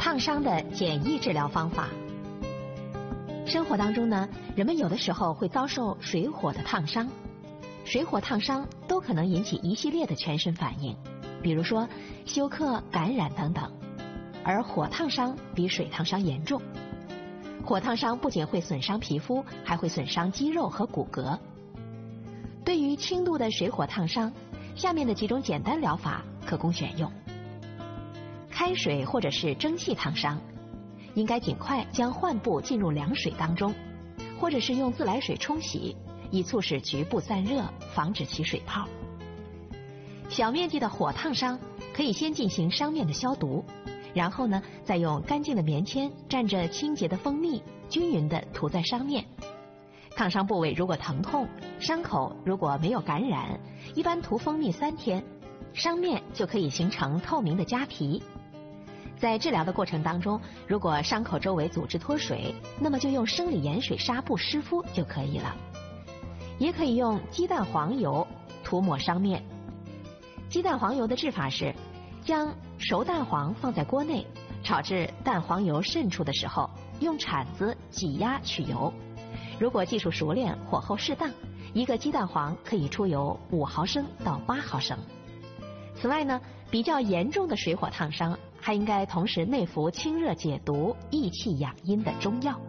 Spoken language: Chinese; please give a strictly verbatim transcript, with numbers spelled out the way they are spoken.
烫伤的简易治疗方法。生活当中呢，人们有的时候会遭受水火的烫伤，水火烫伤都可能引起一系列的全身反应，比如说休克、感染等等。而火烫伤比水烫伤严重，火烫伤不仅会损伤皮肤，还会损伤肌肉和骨骼。对于轻度的水火烫伤，下面的几种简单疗法可供选用。开水或者是蒸汽烫伤，应该尽快将患部进入凉水当中，或者是用自来水冲洗，以促使局部散热，防止起水泡。小面积的火烫伤，可以先进行伤面的消毒，然后呢，再用干净的棉签蘸着清洁的蜂蜜，均匀地涂在伤面。烫伤部位如果疼痛，伤口如果没有感染，一般涂蜂蜜三天，伤面就可以形成透明的痂皮。在治疗的过程当中，如果伤口周围组织脱水，那么就用生理盐水纱布湿敷就可以了。也可以用鸡蛋黄油涂抹伤面。鸡蛋黄油的制法是，将熟蛋黄放在锅内，炒至蛋黄油渗出的时候，用铲子挤压取油。如果技术熟练，火候适当，一个鸡蛋黄可以出油五毫升到八毫升。此外呢，比较严重的水火烫伤，还应该同时内服清热解毒、益气养阴的中药。